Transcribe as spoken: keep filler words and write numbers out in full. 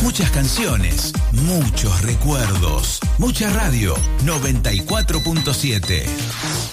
Muchas canciones, muchos recuerdos, mucha radio. noventa y cuatro punto siete.